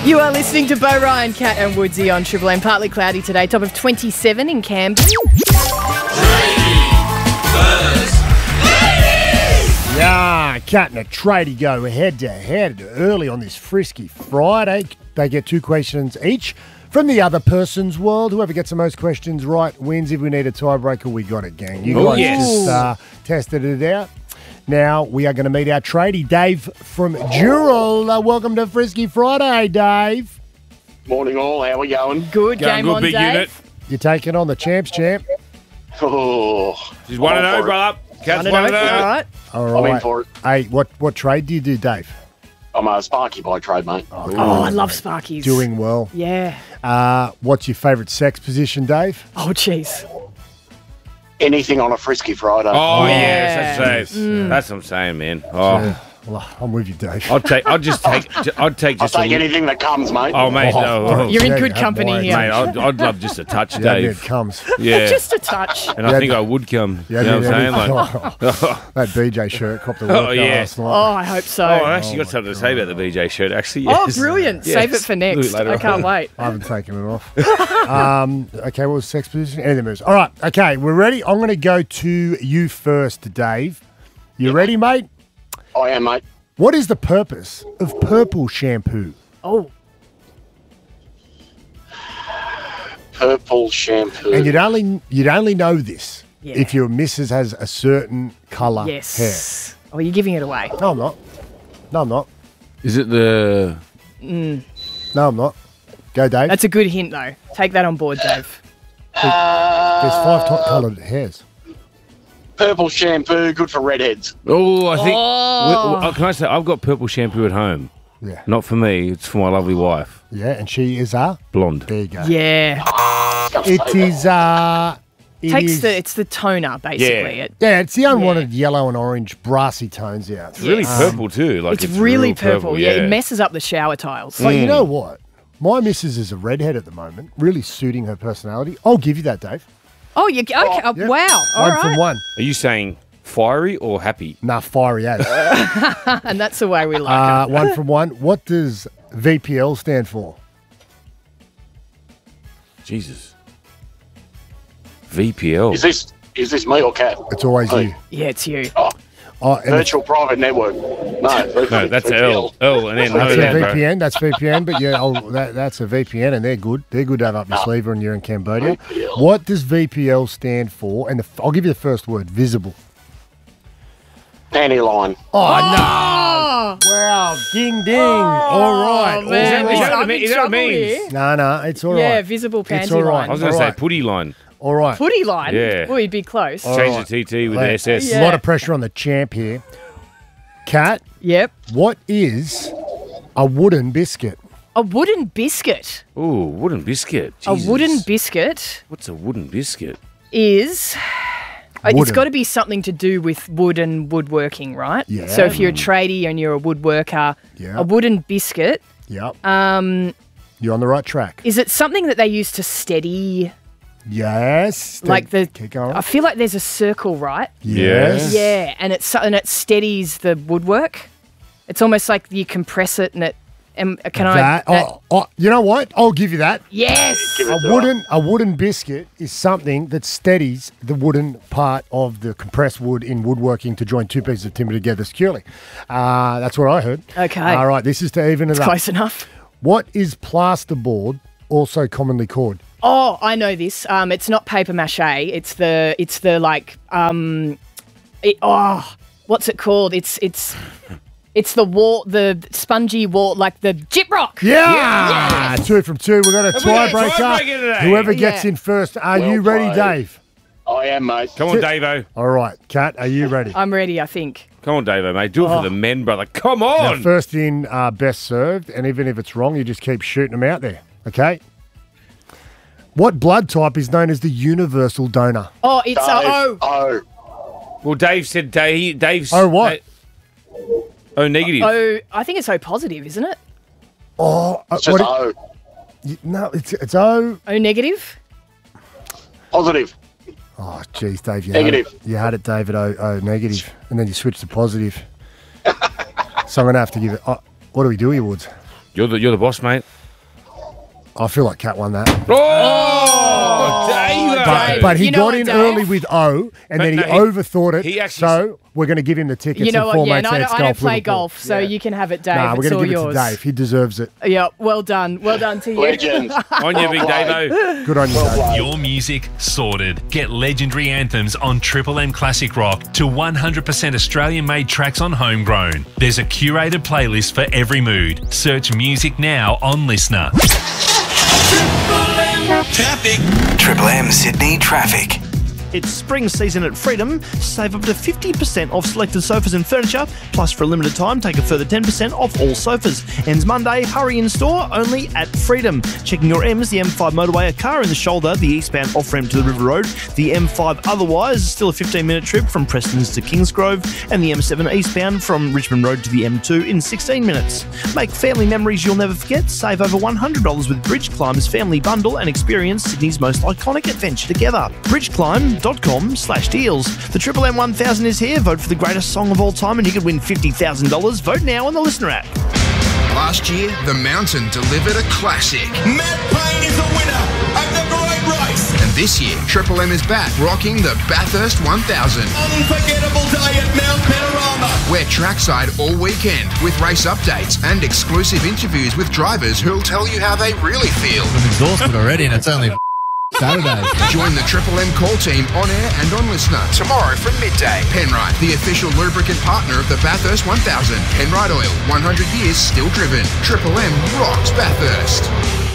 You are listening to Bo Ryan, Cat and Woodsy on Triple M. Partly cloudy today, top of 27 in Camden. Yeah, Cat and a tradie go head to head early on this frisky Friday. They get 2 questions each from the other person's world. Whoever gets the most questions right wins. If we need a tiebreaker, we got it, gang. You guys just tested it out. Now we are going to meet our tradie, Dave from Dural. Welcome to Frisky Friday, Dave. Morning all, how we going? Good game on, big Dave. unit. You're taking on the champ. Oh, She's 1-0, brother. Cat's 1-0. All right. All right. I'm in for it. Hey, what trade do you do, Dave? I'm a Sparky by trade, mate. Oh, I love Sparkies. Doing well. Yeah. What's your favourite sex position, Dave? Oh, jeez. Anything on a Frisky Friday. Oh, Yeah. yes, that's safe. That's what I'm saying, man. Oh, Well, I'm with you, Dave. I'll take I'll just take a anything that comes, mate. Oh, mate, no. You're in Yeah, good have company mine. here. Mate, I'd love just a touch, Yeah, it Dave. comes. Yeah. Just a touch. And I think I would come. Yeah, you know what I'm saying? that BJ shirt copped the Oh, workout yeah. last night. Oh, I hope so. Oh, I actually got something to say about the BJ shirt, actually. Oh, Yes. brilliant. Yes. Save it for next. Later I can't on. wait. I haven't taken it off. Okay, what was sex position? Anything moves. All right, okay, we're ready. I'm going to go to you first, Dave. You ready, mate? I am, mate. What is the purpose of purple shampoo? Oh, Purple shampoo. And you'd only know this Yeah. if your missus has a certain colour yes. Oh, you're giving it away. hair. No, I'm not. No, I'm not. Is it the... No, I'm not. Go, Dave. That's a good hint, though. Take that on board, Dave. There's 5 coloured hairs. Purple shampoo, good for redheads. Oh, I think... Oh. Can I say, I've got purple shampoo at home. Yeah. Not for me, it's for my lovely wife. Yeah, and she is a... Blonde. There you go. Yeah. It is... It's the toner, basically. Yeah. Yeah, it's the unwanted yellow and orange brassy tones out. It's really purple, too. Like, It's really real purple. Yeah, it messes up the shower tiles. But you know what? My missus is a redhead at the moment, really suiting her personality. I'll give you that, Dave. Oh, you okay? Yeah. Wow. All One from right. one. Are you saying fiery or happy? Nah, fiery as. And that's the way we like it. One from one. What does VPL stand for? Jesus. VPL. Is this me or Cat? It's always Hey. you. Yeah, it's you. Oh, and Virtual private network. No, No, that's VPL. L, and then that's over a there, bro. VPN. That's VPN. But yeah, that's a VPN, and they're good. They're good to have up your sleeve when you're in Cambodia. VPL. What does VPL stand for? And I'll give you the first word: visible. Panty line. Oh, no! Wow! Ding ding! all right. Oh, man. all Is right. that what I'm in it trouble means? here. No, it's all right. Yeah, visible It's pansy all right. line. I was going to All say right. putty line. All right. Footy line? Yeah. Well, you'd be close. Change right. the TT with Right. the SS. Yeah. A lot of pressure on the champ here. Kat, Yep. what is a wooden biscuit? A wooden biscuit. Ooh, wooden biscuit. Jesus. A wooden biscuit What's a wooden biscuit? is... It's Wooden. got to be something to do with wood and woodworking, right? Yeah. So if you're a tradie and you're a woodworker, Yeah. a wooden biscuit, Yep. You're on the right track. is it something that they use to steady... Yes. Like the... Keep going. I feel like there's a circle, right? Yes. Yeah, and it steadies the woodwork. It's almost like you compress it and it... You know what? I'll give you that. Yes! Give it to A wooden biscuit is something that steadies the wooden part of the compressed wood in woodworking to join 2 pieces of timber together securely. That's what I heard. Okay. All right, this is to even it up. Close enough. What is plasterboard also commonly called? Oh, I know this. It's not paper mache. It's the like what's it called? It's the wall, the spongy wall, like the gyprock. Yeah! 2 from 2. We've got a Have we got a tiebreaker. tiebreaker today? Whoever gets Yeah. in first. Are Well you ready, played. Dave? I am, mate. Come on, Davo. All right, Kat, are you ready? I'm ready, I think. Come on, Davo, mate. Do it for the men, brother. Come Now, on. first in, best served, and even if it's wrong, you just keep shooting them out there, okay? What blood type is known as the universal donor? Oh, it's Dave. O. Well, Dave said Dave's... Oh, what? Oh, negative. O. I think it's O positive, isn't it? Oh, It's just what O. no, it's O. O negative. Positive. Oh, geez, Dave, Negative. You had it, David, O negative, and then you switched to positive. So I'm going to have to give it... what do we do here, Woods? You're the boss, mate. I feel like Cat won that. Oh, Dave. But he You know got what, in Dave? early with O, and then he overthought it. he actually- So we're going to give him the tickets. You know and what? Yeah, Mates and I Eds don't play Liverpool. golf, so you can have it, Dave. Nah, we're It's going all to give yours. it to Dave. He deserves it. Yeah, well done. Well done to you. Legends. On you, big Dave. Good on you, Dave. Your music sorted. Get legendary anthems on Triple M Classic Rock to 100% Australian-made tracks on Homegrown. There's a curated playlist for every mood. Search music now on Listener. Triple M Sydney traffic. It's spring season at Freedom. Save up to 50% off selected sofas and furniture. Plus, for a limited time, take a further 10% off all sofas. Ends Monday. Hurry in store only at Freedom. Checking your M's, the M5 motorway, a car in the shoulder, the eastbound off-ramp to the River Road. The M5 otherwise is still a 15-minute trip from Prestons to Kingsgrove. And the M7 eastbound from Richmond Road to the M2 in 16 minutes. Make family memories you'll never forget. Save over $100 with Bridge Climb's family bundle and experience Sydney's most iconic adventure together. bridgeclimb.com/deals. The Triple M 1000 is here. Vote for the greatest song of all time and you could win $50,000. Vote now on the Listener app. Last year, the Mountain delivered a classic. Matt Payne is the winner of the great race. And this year, Triple M is back rocking the Bathurst 1000. Unforgettable day at Mount Panorama. We're trackside all weekend with race updates and exclusive interviews with drivers who'll tell you how they really feel. I'm exhausted already and it's only Saturday. Join the Triple M call team on air and on Listener tomorrow from midday. Penrite, the official lubricant partner of the Bathurst 1000. Penrite Oil, 100 years still driven. Triple M rocks Bathurst.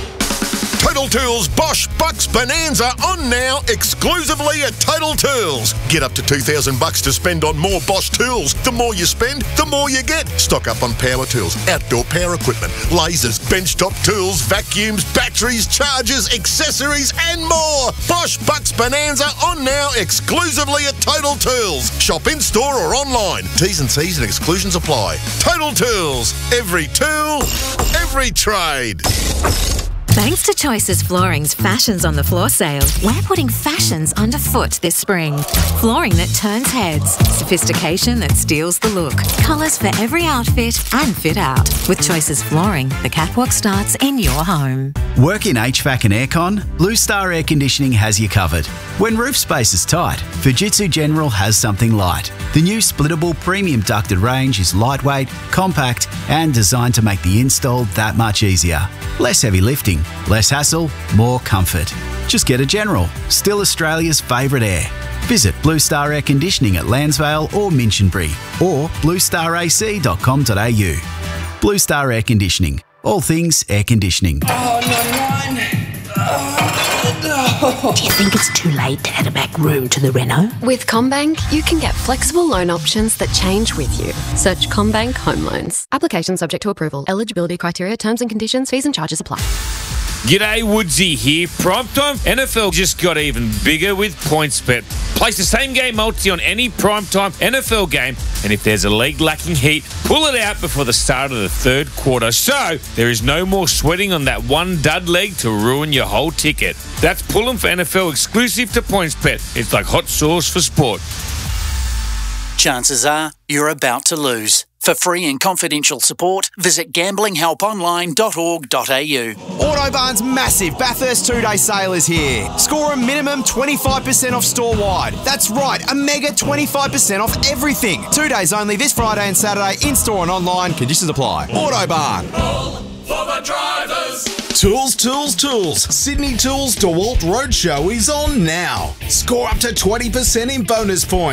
Total Tools Bosch Bucks Bonanza on now exclusively at Total Tools. Get up to $2,000 to spend on more Bosch tools. The more you spend, the more you get. Stock up on power tools, outdoor power equipment, lasers, benchtop tools, vacuums, batteries, chargers, accessories and more. Bosch Bucks Bonanza on now exclusively at Total Tools. Shop in store or online. T's and C's and exclusions apply. Total Tools. Every tool, every trade. Thanks to Choices Flooring's Fashions on the Floor sale, we're putting fashions underfoot this spring. Flooring that turns heads, sophistication that steals the look, colours for every outfit and fit out. With Choices Flooring, the catwalk starts in your home. Work in HVAC and aircon? Blue Star Air Conditioning has you covered. When roof space is tight, Fujitsu General has something light. The new splittable premium ducted range is lightweight, compact and designed to make the install that much easier. Less heavy lifting, less hassle, more comfort. Just get a General, still Australia's favourite air. Visit Blue Star Air Conditioning at Lansvale or Minchinbury or bluestarac.com.au. Blue Star Air Conditioning, all things air conditioning. Do you think it's too late to add a back room to the reno? With CommBank, you can get flexible loan options that change with you. Search CommBank Home Loans. Application subject to approval. Eligibility criteria, terms and conditions, fees and charges apply. G'day, Woodsy here. Primetime NFL just got even bigger with PointsBet. Place the same game multi on any primetime NFL game, and if there's a league lacking heat, pull it out before the start of the third quarter. So there is no more sweating on that one dud leg to ruin your whole ticket. That's Pull'em for NFL exclusive to PointsBet. It's like hot sauce for sport. Chances are you're about to lose. For free and confidential support, visit gamblinghelponline.org.au. Autobarn's massive Bathurst 2-day sale is here. Score a minimum 25% off store-wide. That's right, a mega 25% off everything. 2 days only this Friday and Saturday, in-store and online. Conditions apply. Autobarn. For the drivers. Tools, tools, tools. Sydney Tools DeWalt Roadshow is on now. Score up to 20% in bonus points.